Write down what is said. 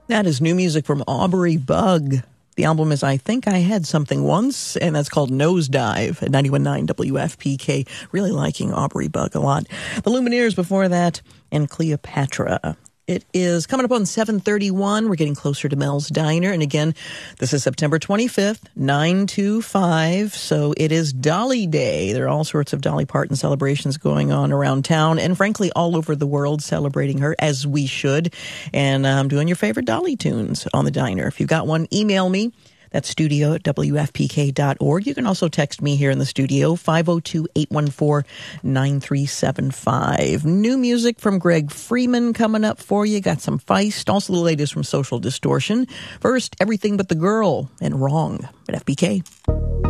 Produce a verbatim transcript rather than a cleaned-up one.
That is new music from Aubrey Bug. The album is I Think I Had Something Once, and that's called Nosedive at ninety-one point nine W F P K. Really liking Aubrey Bug a lot. The Lumineers before that, and Cleopatra. It is coming up on seven thirty-one. We're getting closer to Mel's Diner. And again, this is September twenty-fifth, nine two five. So it is Dolly Day. There are all sorts of Dolly Parton celebrations going on around town and, frankly, all over the world celebrating her, as we should. And I'm um, doing your favorite Dolly tunes on the Diner. If you've got one, email me. That's studio at W F P K dot org. You can also text me here in the studio, five oh two, eight one four, nine three seven five. New music from Greg Freeman coming up for you. Got some Feist. Also the latest from Social Distortion. First, Everything But the Girl and Wrong at F P K.